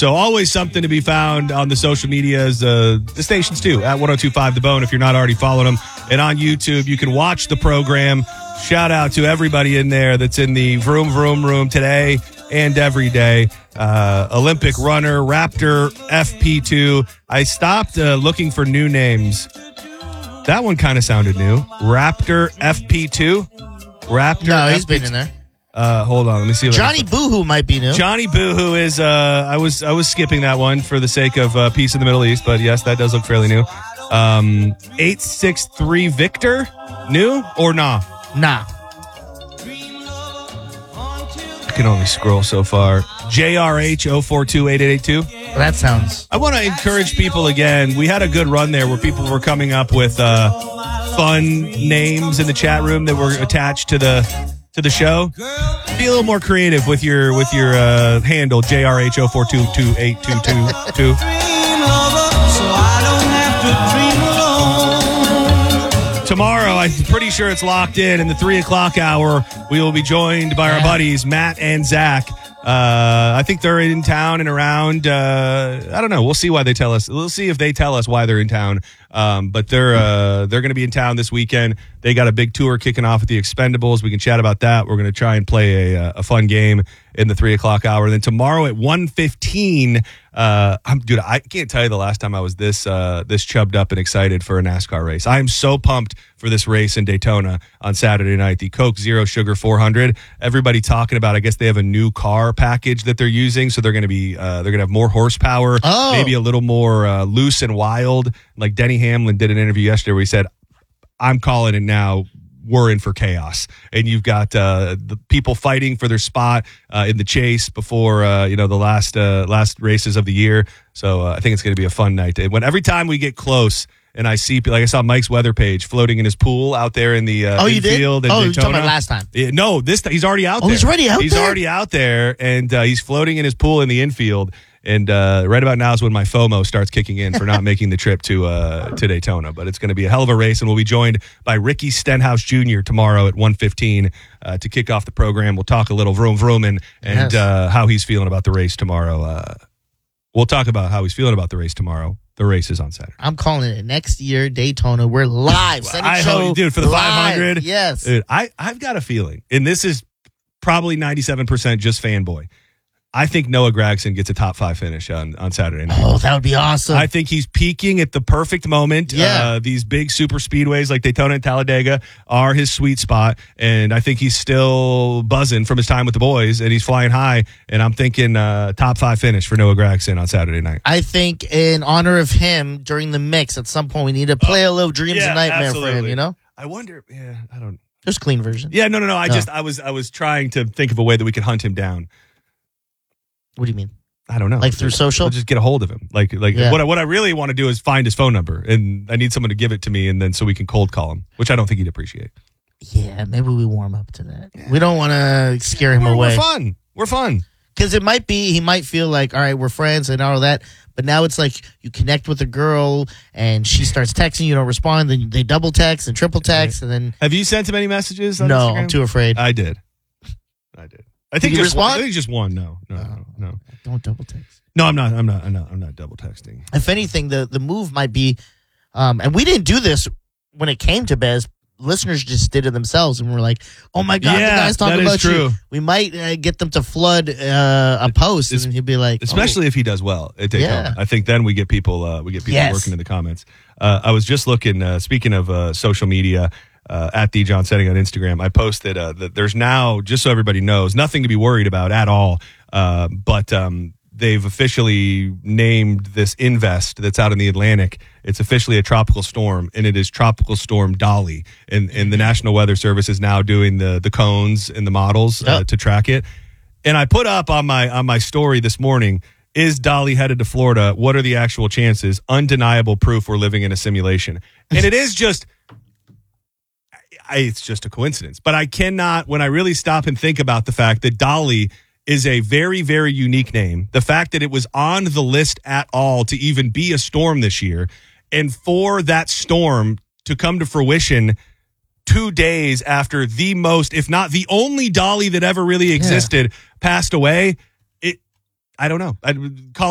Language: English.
So always something to be found on the social medias, the stations too, at 102.5 The Bone if you're not already following them. And on YouTube, you can watch the program. Shout out to everybody in there that's in the Vroom Vroom room today and every day. Olympic runner, Raptor FP2. I stopped looking for new names. That one kind of sounded new. Raptor FP2. Raptor. No, FP2. he's been in there. Hold on, let me see. Johnny Boohoo might be new. Johnny Boohoo is. I was skipping that one for the sake of peace in the Middle East, but yes, that does look fairly new. 863 Victor, new or nah? Nah. I can only scroll so far. JRH 0428882. Well, that sounds. I want to encourage people again. We had a good run there where people were coming up with fun names in the chat room that were attached to the show. Be a little more creative with your handle JRH 0422822. Tomorrow, I'm pretty sure it's locked in the 3 o'clock hour. We will be joined by our buddies Matt and Zach. I think they're in town and around. I don't know. We'll see why they tell us. We'll see if they tell us why they're in town. But they're going to be in town this weekend. They got a big tour kicking off at the Expendables. We can chat about that. We're going to try and play a fun game in the 3 o'clock hour. And then tomorrow at 1:15, dude, I can't tell you the last time I was this chubbed up and excited for a NASCAR race. I am so pumped for this race in Daytona on Saturday night. The Coke Zero Sugar 400. Everybody talking about. I guess they have a new car package that they're using, so they're going to be they're going to have more horsepower, maybe a little more loose and wild. Like Denny Hamlin did an interview yesterday where he said, "I'm calling it now. We're in for chaos." And you've got the people fighting for their spot in the chase before the last races of the year. So I think it's going to be a fun night. When every time we get close and I see, like I saw Mike's weather page floating in his pool out there in the infield. Oh, you talking about last time? No, he's already out there. He's already out there? He's already out there, and he's floating in his pool in the infield. And right about now is when my FOMO starts kicking in for not making the trip to Daytona. But it's going to be a hell of a race, and we'll be joined by Ricky Stenhouse Jr. tomorrow at 1:15 to kick off the program. We'll talk a little vroom vroom and how he's feeling about the race tomorrow. We'll talk about how he's feeling about the race tomorrow. The race is on Saturday. I'm calling it next year, Daytona. We're live. I hope, dude, for the 500. Yes. Dude, I've got a feeling, and this is probably 97% just fanboy. I think Noah Gragson gets a top 5 finish on Saturday night. Oh, that would be awesome. I think he's peaking at the perfect moment. Yeah. These big super speedways like Daytona and Talladega are his sweet spot. And I think he's still buzzing from his time with the boys, and he's flying high. And I'm thinking top 5 finish for Noah Gragson on Saturday night. I think in honor of him during the mix, at some point we need to play a little Dreams and Nightmare absolutely. for him, you know? I wonder. Yeah, I don't. There's a clean version. Yeah, no. I was trying to think of a way that we could hunt him down. What do you mean? I don't know. Like through social? We'll just get a hold of him. What I really want to do is find his phone number, and I need someone to give it to me, and then so we can cold call him, which I don't think he'd appreciate. Yeah, maybe we warm up to that. Yeah. We don't want to scare him away. We're fun. Because it might be, he might feel like, all right, we're friends and all that. But now it's like you connect with a girl and she starts texting, you don't respond, then they double text and triple text, and then. Have you sent him any messages on No, Instagram? I'm too afraid. I did. I think Did you respond? I think just one. No. Don't double text. No, I'm not double texting. If anything, the move might be, and we didn't do this when it came to Bez. Listeners just did it themselves, and we're like, "Oh my god, the guy's talking about true. you." We might get them to flood a post, and he'd be like, especially if he does well at Daytona. Yeah. I think then we get people working in the comments. I was just looking. Speaking of social media. At the John Setting on Instagram, I posted that there's now, just so everybody knows, nothing to be worried about at all. But they've officially named this Invest that's out in the Atlantic. It's officially a tropical storm, and it is Tropical Storm Dolly. And the National Weather Service is now doing the cones and the models to track it. And I put up on my story this morning, is Dolly headed to Florida? What are the actual chances? Undeniable proof we're living in a simulation. And it is just... it's just a coincidence. But I cannot, when I really stop and think about the fact that Dolly is a very, very unique name, the fact that it was on the list at all to even be a storm this year, and for that storm to come to fruition 2 days after the most, if not the only Dolly that ever really existed, passed away, I don't know. I'd call